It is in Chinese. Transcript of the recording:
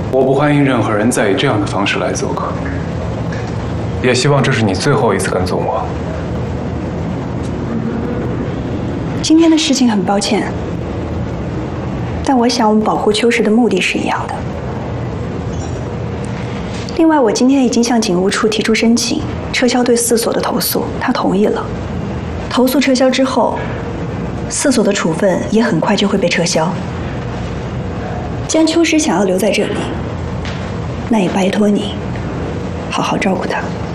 我不欢迎任何人再以这样的方式来做客，也希望这是你最后一次跟踪我。 今天的事情很抱歉，但我想我们保护秋实的目的是一样的。另外，我今天已经向警务处提出申请，撤销对4所的投诉，他同意了。投诉撤销之后，4所的处分也很快就会被撤销。既然秋实想要留在这里，那也拜托你好好照顾他。